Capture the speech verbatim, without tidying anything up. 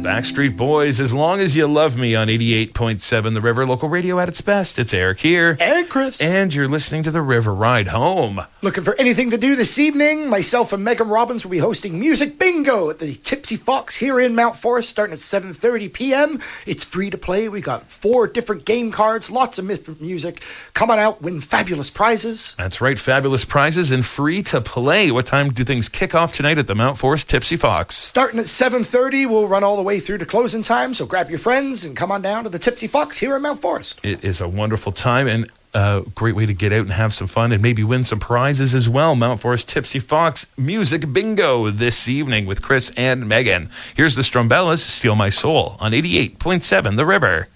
Backstreet Boys, As Long As You Love Me on eighty-eight point seven The River, local radio at its best. It's Eric here. And Chris. And you're listening to The River Ride Home. Looking for anything to do this evening? Myself and Megan Robbins will be hosting Music Bingo at the Tipsy Fox here in Mount Forest, starting at seven thirty p.m. It's free to play. We got four different game cards, lots of different music. Come on out, win fabulous prizes. That's right, fabulous prizes and free to play. What time do things kick off tonight at the Mount Forest Tipsy Fox? Starting at seven thirty, we'll run all the way through to closing time, so grab your friends and come on down to the Tipsy Fox here in Mount Forest. It is a wonderful time and a great way to get out and have some fun and maybe win some prizes as well. Mount Forest Tipsy Fox Music Bingo this evening with Chris and Megan. Here's the Strumbellas, Steal My Soul on eighty-eight point seven The River.